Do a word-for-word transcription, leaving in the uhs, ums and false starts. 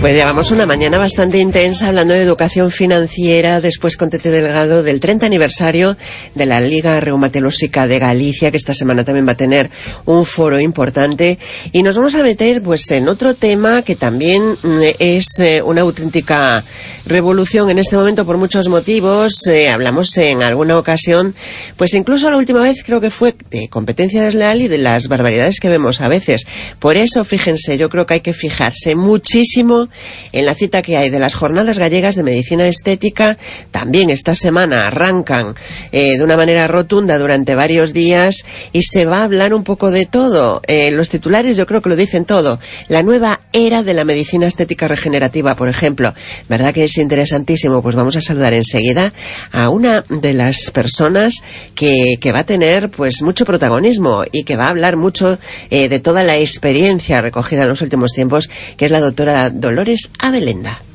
Pues llevamos una mañana bastante intensa hablando de educación financiera, después con Tete Delgado del treinta aniversario de la Liga Reumatológica de Galicia, que esta semana también va a tener un foro importante, y nos vamos a meter pues en otro tema que también es eh, una auténtica revolución en este momento por muchos motivos. Eh, hablamos en alguna ocasión, pues incluso la última vez creo que fue de competencia desleal y de las barbaridades que vemos a veces. Por eso, fíjense, yo creo que hay que fijarse muchísimo en la cita que hay de las Jornadas Gallegas de Medicina Estética. También esta semana arrancan eh, de una manera rotunda durante varios días y se va a hablar un poco de todo. Eh, los titulares yo creo que lo dicen todo. La nueva era de la medicina estética regenerativa, por ejemplo. ¿Verdad que es interesantísimo? Pues vamos a saludar enseguida a una de las personas que, que va a tener pues mucho protagonismo y que va a hablar mucho eh, de toda la experiencia recogida en los últimos tiempos, que es la doctora Dolores Abelenda.